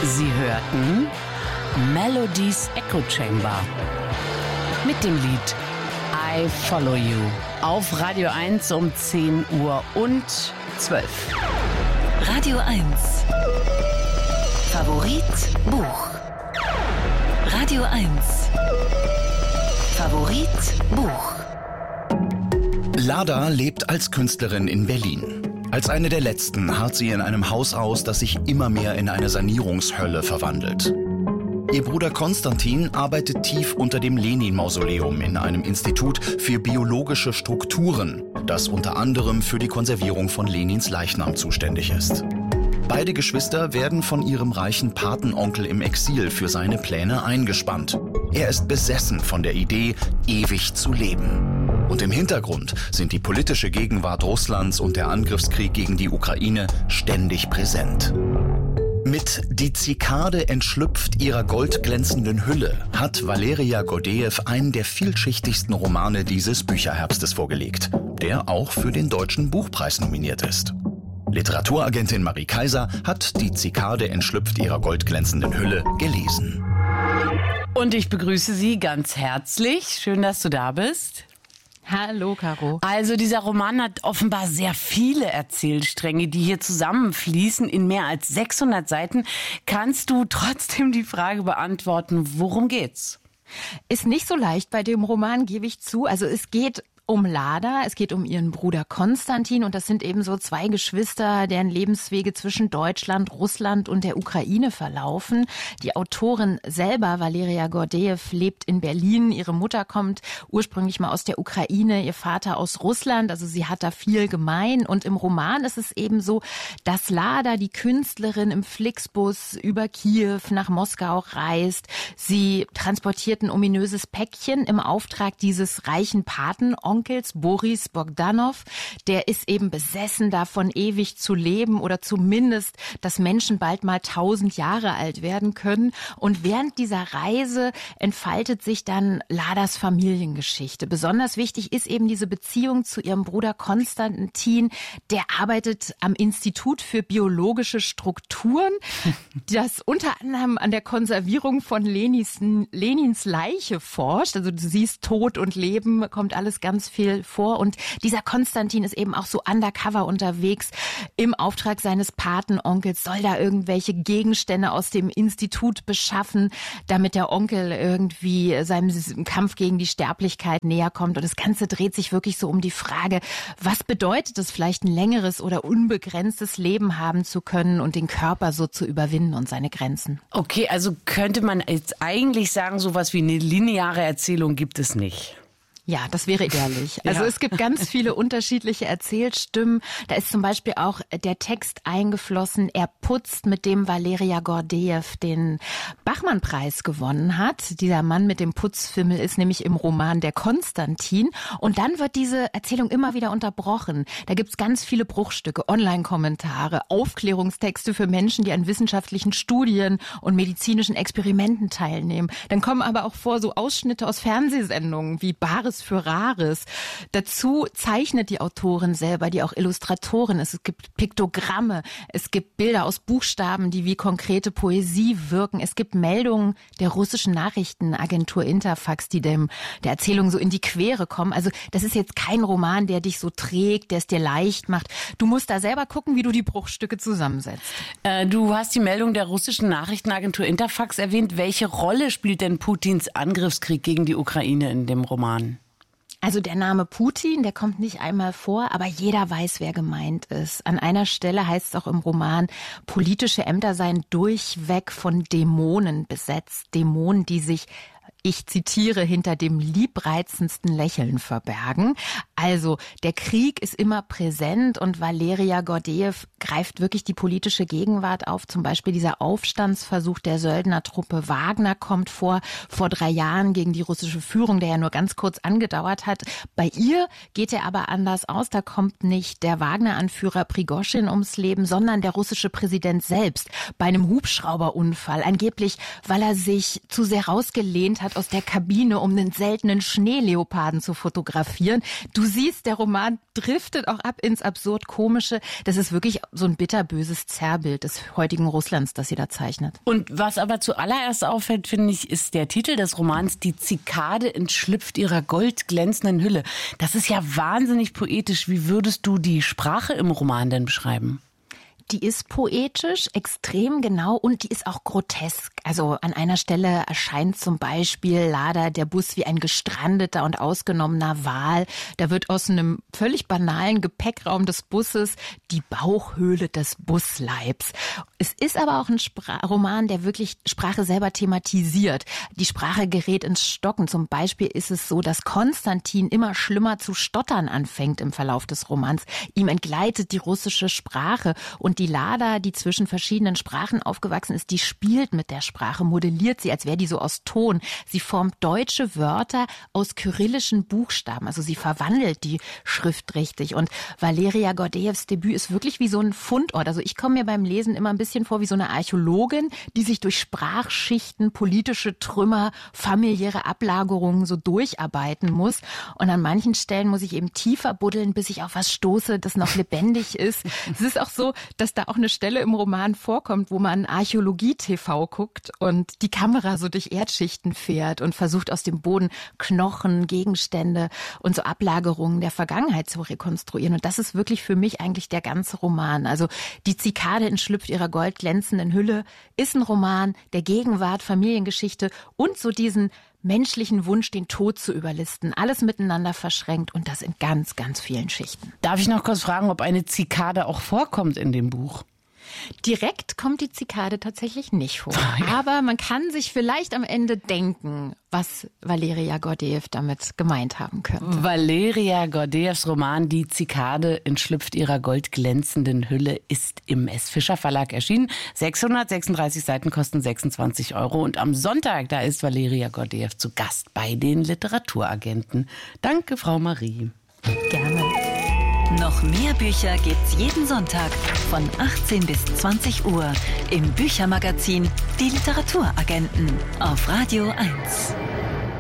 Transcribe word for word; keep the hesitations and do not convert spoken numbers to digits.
Sie hörten Melodies Echo Chamber mit dem Lied I Follow You auf Radio eins um zehn Uhr und zwölf. Radio eins. Favorit Buch. Radio eins. Favorit Buch. Lada lebt als Künstlerin in Berlin. Als eine der letzten harrt sie in einem Haus aus, das sich immer mehr in eine Sanierungshölle verwandelt. Ihr Bruder Konstantin arbeitet tief unter dem Lenin-Mausoleum in einem Institut für biologische Strukturen, das unter anderem für die Konservierung von Lenins Leichnam zuständig ist. Beide Geschwister werden von ihrem reichen Patenonkel im Exil für seine Pläne eingespannt. Er ist besessen von der Idee, ewig zu leben. Und im Hintergrund sind die politische Gegenwart Russlands und der Angriffskrieg gegen die Ukraine ständig präsent. Mit Die Zikade entschlüpft ihrer goldglänzenden Hülle hat Valeria Gordejew einen der vielschichtigsten Romane dieses Bücherherbstes vorgelegt, der auch für den Deutschen Buchpreis nominiert ist. Literaturagentin Marie Kaiser hat Die Zikade entschlüpft ihrer goldglänzenden Hülle gelesen. Und ich begrüße Sie ganz herzlich. Schön, dass du da bist. Hallo, Caro. Also dieser Roman hat offenbar sehr viele Erzählstränge, die hier zusammenfließen in mehr als sechshundert Seiten. Kannst du trotzdem die Frage beantworten, worum geht's? Ist nicht so leicht bei dem Roman, gebe ich zu. Also es geht um Lada, es geht um ihren Bruder Konstantin und das sind eben so zwei Geschwister, deren Lebenswege zwischen Deutschland, Russland und der Ukraine verlaufen. Die Autorin selber, Valeria Gordejew, lebt in Berlin. Ihre Mutter kommt ursprünglich mal aus der Ukraine, ihr Vater aus Russland, also sie hat da viel gemein. Und im Roman ist es eben so, dass Lada, die Künstlerin, im Flixbus über Kiew nach Moskau reist. Sie transportiert ein ominöses Päckchen im Auftrag dieses reichen Patenonkels, Boris Bogdanow, der ist eben besessen davon, ewig zu leben oder zumindest, dass Menschen bald mal tausend Jahre alt werden können. Und während dieser Reise entfaltet sich dann Ladas Familiengeschichte. Besonders wichtig ist eben diese Beziehung zu ihrem Bruder Konstantin. Der arbeitet am Institut für biologische Strukturen, das unter anderem an der Konservierung von Lenins, Lenins Leiche forscht. Also du siehst, Tod und Leben kommt alles ganz viel vor. Und dieser Konstantin ist eben auch so undercover unterwegs. Im Auftrag seines Patenonkels soll da irgendwelche Gegenstände aus dem Institut beschaffen, damit der Onkel irgendwie seinem Kampf gegen die Sterblichkeit näher kommt. Und das Ganze dreht sich wirklich so um die Frage, was bedeutet es vielleicht, ein längeres oder unbegrenztes Leben haben zu können und den Körper so zu überwinden und seine Grenzen. Okay, also könnte man jetzt eigentlich sagen, sowas wie eine lineare Erzählung gibt es nicht. Ja, das wäre ehrlich. Also Ja. es gibt ganz viele unterschiedliche Erzählstimmen. Da ist zum Beispiel auch der Text eingeflossen, Er putzt, mit dem Valeria Gordejew den Bachmann-Preis gewonnen hat. Dieser Mann mit dem Putzfimmel ist nämlich im Roman der Konstantin. Und dann wird diese Erzählung immer wieder unterbrochen. Da gibt's ganz viele Bruchstücke, Online-Kommentare, Aufklärungstexte für Menschen, die an wissenschaftlichen Studien und medizinischen Experimenten teilnehmen. Dann kommen aber auch vor so Ausschnitte aus Fernsehsendungen wie Bares für Rares. Dazu zeichnet die Autorin selber, die auch Illustratorin ist. Es gibt Piktogramme, es gibt Bilder aus Buchstaben, die wie konkrete Poesie wirken. Es gibt Meldungen der russischen Nachrichtenagentur Interfax, die dem der Erzählung so in die Quere kommen. Also das ist jetzt kein Roman, der dich so trägt, der es dir leicht macht. Du musst da selber gucken, wie du die Bruchstücke zusammensetzt. Äh, du hast die Meldung der russischen Nachrichtenagentur Interfax erwähnt. Welche Rolle spielt denn Putins Angriffskrieg gegen die Ukraine in dem Roman? Also der Name Putin, der kommt nicht einmal vor, aber jeder weiß, wer gemeint ist. An einer Stelle heißt es auch im Roman, politische Ämter seien durchweg von Dämonen besetzt. Dämonen, die sich, ich zitiere, hinter dem liebreizendsten Lächeln verbergen. Also der Krieg ist immer präsent und Valeria Gordejew greift wirklich die politische Gegenwart auf. Zum Beispiel dieser Aufstandsversuch der Söldnertruppe Wagner kommt vor, vor drei Jahren gegen die russische Führung, der ja nur ganz kurz angedauert hat. Bei ihr geht er aber anders aus. Da kommt nicht der Wagner-Anführer Prigoschin ums Leben, sondern der russische Präsident selbst bei einem Hubschrauberunfall. Angeblich, weil er sich zu sehr rausgelehnt hat klettert aus der Kabine, um einen seltenen Schneeleoparden zu fotografieren. Du siehst, der Roman driftet auch ab ins Absurd-Komische. Das ist wirklich so ein bitterböses Zerrbild des heutigen Russlands, das sie da zeichnet. Und was aber zuallererst auffällt, finde ich, ist der Titel des Romans: Die Zikade entschlüpft ihrer goldglänzenden Hülle. Das ist ja wahnsinnig poetisch. Wie würdest du die Sprache im Roman denn beschreiben? Die ist poetisch, extrem genau und die ist auch grotesk. Also an einer Stelle erscheint zum Beispiel Lada der Bus wie ein gestrandeter und ausgenommener Wal. Da wird aus einem völlig banalen Gepäckraum des Busses die Bauchhöhle des Busleibs. Es ist aber auch ein Spra- Roman, der wirklich Sprache selber thematisiert. Die Sprache gerät ins Stocken. Zum Beispiel ist es so, dass Konstantin immer schlimmer zu stottern anfängt im Verlauf des Romans. Ihm entgleitet die russische Sprache und die Lada, die zwischen verschiedenen Sprachen aufgewachsen ist, die spielt mit der Sprache, modelliert sie, als wäre die so aus Ton. Sie formt deutsche Wörter aus kyrillischen Buchstaben, also sie verwandelt die Schrift richtig. Und Valeria Gordejews Debüt ist wirklich wie so ein Fundort. Also ich komme mir beim Lesen immer ein bisschen vor wie so eine Archäologin, die sich durch Sprachschichten, politische Trümmer, familiäre Ablagerungen so durcharbeiten muss. Und an manchen Stellen muss ich eben tiefer buddeln, bis ich auf was stoße, das noch lebendig ist. Es ist auch so, dass da auch eine Stelle im Roman vorkommt, wo man Archäologie-T V guckt und die Kamera so durch Erdschichten fährt und versucht aus dem Boden Knochen, Gegenstände und so Ablagerungen der Vergangenheit zu rekonstruieren. Und das ist wirklich für mich eigentlich der ganze Roman. Also die Zikade entschlüpft ihrer goldglänzenden Hülle ist ein Roman der Gegenwart, Familiengeschichte und so diesen menschlichen Wunsch, den Tod zu überlisten. Alles miteinander verschränkt und das in ganz, ganz vielen Schichten. Darf ich noch kurz fragen, ob eine Zikade auch vorkommt in dem Buch? Direkt kommt die Zikade tatsächlich nicht vor. Aber man kann sich vielleicht am Ende denken, was Valeria Gordejew damit gemeint haben könnte. Valeria Gordejews Roman Die Zikade entschlüpft ihrer goldglänzenden Hülle ist im S. Fischer Verlag erschienen. sechshundertsechsunddreißig Seiten kosten sechsundzwanzig Euro. Und am Sonntag, da ist Valeria Gordejew zu Gast bei den Literaturagenten. Danke, Frau Marie. Gerne. Noch mehr Bücher gibt's jeden Sonntag von achtzehn bis zwanzig Uhr im Büchermagazin Die Literaturagenten auf Radio eins.